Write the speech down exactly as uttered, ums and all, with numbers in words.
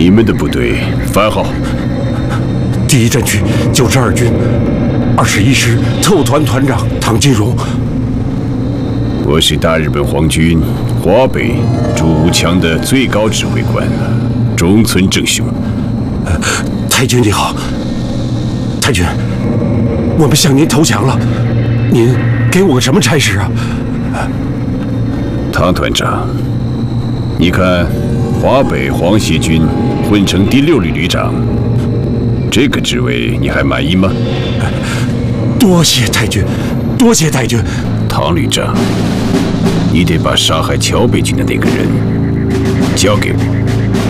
你们的部队番号？ 第一战区九十二军二十一师特务团团长唐金荣。 我是大日本皇军华北驻吴强的最高指挥官中村正雄。 呃，太君你好，太君，我们向您投降了，您给我个什么差事啊？ 唐团长，你看华北皇协军混成第六旅旅长，这个职位你还满意吗？ 多谢太君，多谢太君。 唐旅长，你得把杀害乔北军的那个人交给我。